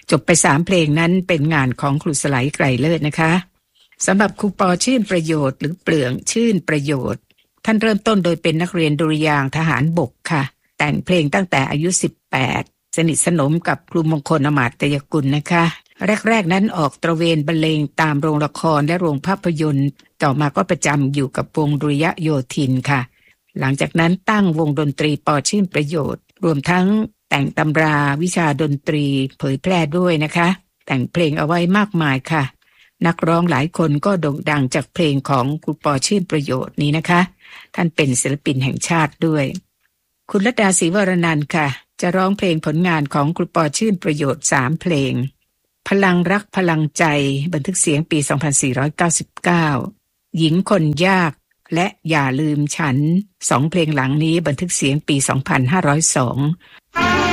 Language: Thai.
จบไป3เพลงนั้นเป็นงานของครูสไลไกรเลิศนะคะสำหรับครูปอชื่นประโยชน์หรือเปลืองชื่นประโยชน์ท่านเริ่มต้นโดยเป็นนักเรียนดุริยางค์ทหารบกค่ะแต่งเพลงตั้งแต่อายุ18สนิทสนมกับครูมงคลอมาตยกุลนะคะแรกๆนั้นออกตระเวนบรรเลงตามโรงละครและโรงภาพยนตร์ต่อมาก็ประจำอยู่กับวงดุริยโยธินค่ะหลังจากนั้นตั้งวงดนตรีปอชื่นประโยชน์รวมทั้งแต่งตำราวิชาดนตรีเผยแพร่ด้วยนะคะแต่งเพลงเอาไว้มากมายค่ะนักร้องหลายคนก็โด่งดังจากเพลงของครูปอชื่นประโยชน์นี้นะคะท่านเป็นศิลปินแห่งชาติด้วยคุณรัตดาศรีวรนันท์ค่ะจะร้องเพลงผลงานของครูปอชื่นประโยชน์3เพลงพลังรักพลังใจบันทึกเสียงปี 2499 หญิงคนยากและอย่าลืมฉัน2เพลงหลังนี้บันทึกเสียงปี 2502